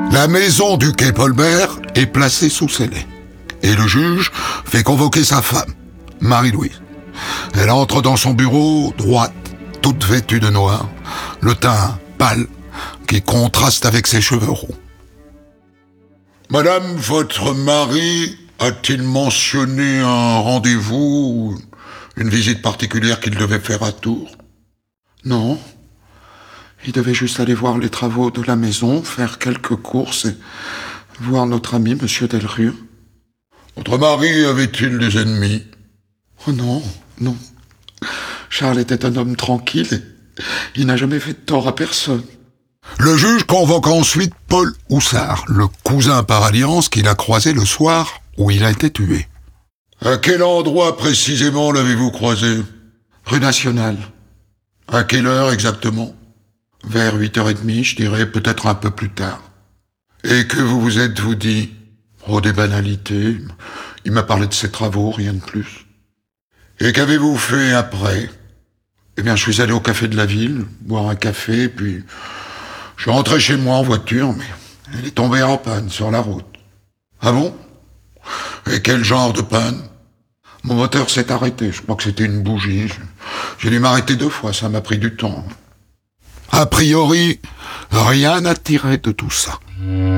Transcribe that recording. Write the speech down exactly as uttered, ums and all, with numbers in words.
La maison du quai Polmer est placée sous scellé. Et le juge fait convoquer sa femme, Marie-Louise. Elle entre dans son bureau, droite, toute vêtue de noir, le teint pâle qui contraste avec ses cheveux roux. « Madame, votre mari a-t-il mentionné un rendez-vous, une visite particulière qu'il devait faire à Tours ?»« Non. Il devait juste aller voir les travaux de la maison, faire quelques courses et voir notre ami, Monsieur Delrieux. »« Votre mari avait-il des ennemis ?»« Oh non, non. Charles était un homme tranquille et il n'a jamais fait de tort à personne. » Le juge convoque ensuite Paul Houssard, le cousin par alliance qu'il a croisé le soir où il a été tué. « À quel endroit précisément l'avez-vous croisé ?»« Rue Nationale. »« À quelle heure exactement ?»« Vers huit heures trente, je dirais, peut-être un peu plus tard. »« Et que vous vous êtes-vous dit ?»« Oh, des banalités. Il m'a parlé de ses travaux, rien de plus. »« Et qu'avez-vous fait après ?»« Eh bien, je suis allé au café de la ville, boire un café, puis... Je suis rentré chez moi en voiture, mais elle est tombée en panne sur la route. »« Ah bon ? Et quel genre de panne ?»« Mon moteur s'est arrêté, je crois que c'était une bougie. J'ai dû m'arrêter deux fois, ça m'a pris du temps. » A priori, rien à tirer de tout ça.